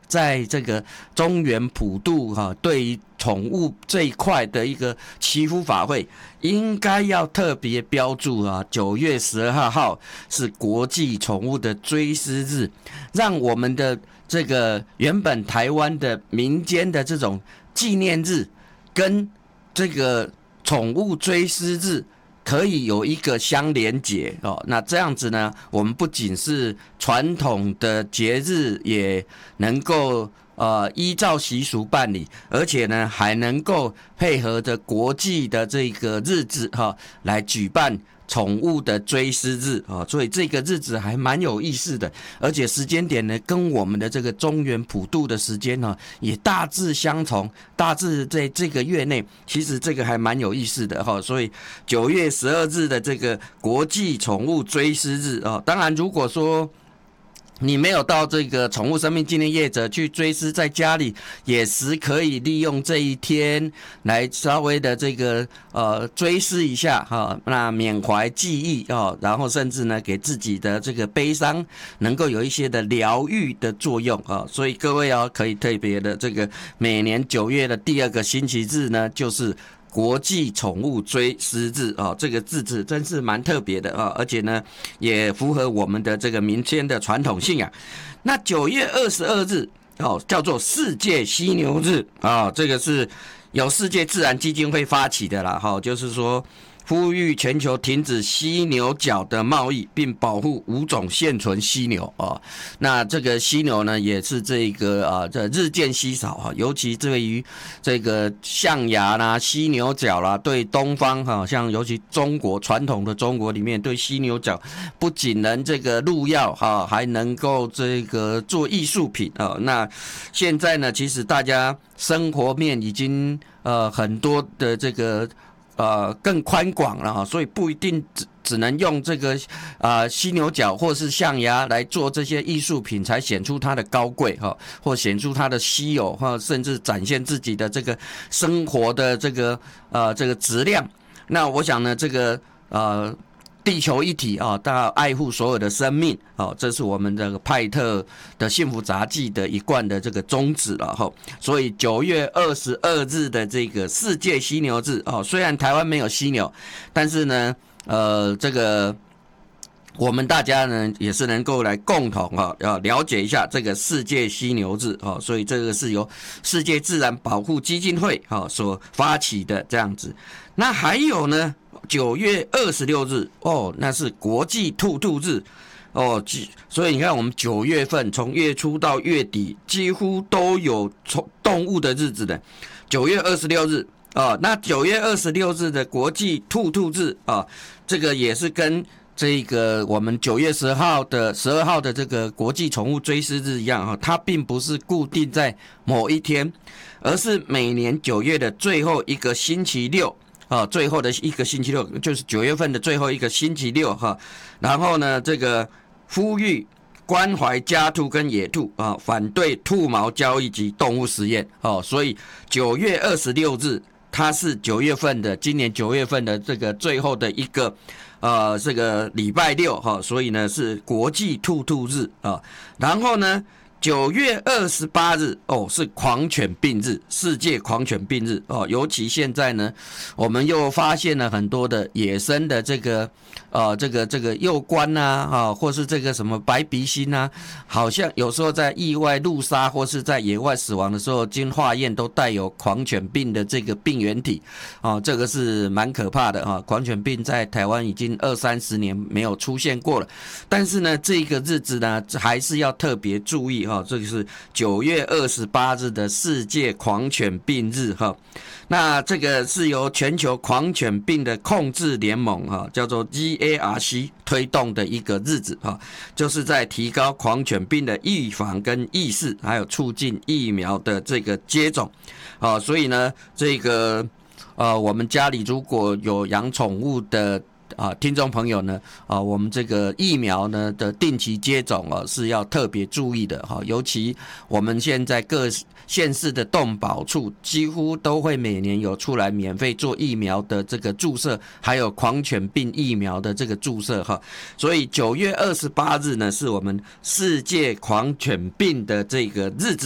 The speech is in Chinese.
在这个中原普渡对于宠物这一块的一个祈福法会，应该要特别标注9月12号是国际宠物的追思日，让我们的这个原本台湾的民间的这种纪念日跟这个宠物追思日可以有一个相连结那这样子呢，我们不仅是传统的节日，也能够依照习俗办理，而且呢还能够配合着国际的这个日子来举办宠物的追思日所以这个日子还蛮有意思的，而且时间点呢跟我们的这个中原普渡的时间也大致相同，大致在这个月内，其实这个还蛮有意思的所以9月12日的这个国际宠物追思日当然如果说你没有到这个宠物生命纪念业者去追思，在家里也是可以利用这一天来稍微的这个追思一下那缅怀记忆然后甚至呢给自己的这个悲伤能够有一些的疗愈的作用所以各位可以特别的这个每年9月的第2个星期日呢，就是国际宠物追思日这个日子真是蛮特别的而且呢也符合我们的这个民间的传统信仰。那9月22日叫做世界犀牛日这个是由世界自然基金会发起的啦就是说呼吁全球停止犀牛角的贸易，并保护5种现存犀牛那这个犀牛呢，也是这个日渐稀少尤其对于这个象牙啦、犀牛角啦，对东方像尤其中国传统的中国里面，对犀牛角不仅能这个入药还能够这个做艺术品那现在呢，其实大家生活面已经很多的这个更宽广了所以不一定只能用这个犀牛角或是象牙来做这些艺术品才显出它的高贵或显出它的稀有甚至展现自己的这个生活的这个质量。那我想呢，这个地球一体大家爱护所有的生命这是我们这个派特的幸福杂技的一贯的这个宗旨了所以9月22日的这个世界犀牛日虽然台湾没有犀牛，但是呢这个我们大家呢也是能够来共同要了解一下这个世界犀牛日所以这个是由世界自然保护基金会所发起的这样子。那还有呢9月26日那是国际兔兔日所以你看我们9月份从月初到月底几乎都有动物的日子的。9月26日那9月26日的国际兔兔日这个也是跟这个我们9月12号的这个国际宠物追思日一样它并不是固定在某一天，而是每年9月的最后一个星期六最后的一个星期六，就是9月份的最后一个星期六然后呢这个呼吁关怀家兔跟野兔反对兔毛交易及动物实验所以9月26日它是今年9月份的这个最后的一个这个礼拜六所以呢是国际兔兔日然后呢9月28日是狂犬病日，世界狂犬病日尤其现在呢我们又发现了很多的野生的这个幼獾或是这个什么白鼻心好像有时候在意外路杀或是在野外死亡的时候，经化验都带有狂犬病的这个病原体这个是蛮可怕的狂犬病在台湾已经20-30年没有出现过了，但是呢这个日子呢还是要特别注意这个是9月28日的世界狂犬病日那这个是由全球狂犬病的控制联盟叫做 GARC 推动的一个日子就是在提高狂犬病的预防跟意识，还有促进疫苗的这个接种所以呢这个我们家里如果有养宠物的听众朋友呢我们这个疫苗呢的定期接种是要特别注意的尤其我们现在各县市的动保处几乎都会每年有出来免费做疫苗的这个注射，还有狂犬病疫苗的这个注射所以9月28日呢是我们世界狂犬病的这个日子。